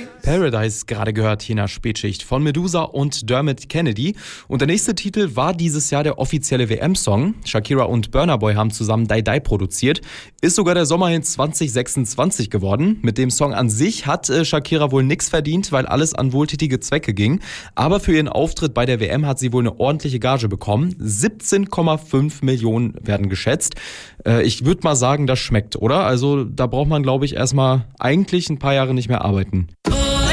Paradise gerade gehört hier in der Spätschicht von Medusa und Dermot Kennedy. Und der nächste Titel war dieses Jahr der offizielle WM-Song. Shakira und Burna Boy haben zusammen Die Die produziert. Ist sogar der Sommerhit 2026 geworden. Mit dem Song an sich hat Shakira wohl nichts verdient, weil alles an wohltätige Zwecke ging. Aber für ihren Auftritt bei der WM hat sie wohl eine ordentliche Gage bekommen. 17,5 Millionen werden geschätzt. Ich würde mal sagen, das schmeckt, oder? Also da braucht man, glaube ich, erstmal eigentlich ein paar Jahre nicht mehr arbeiten.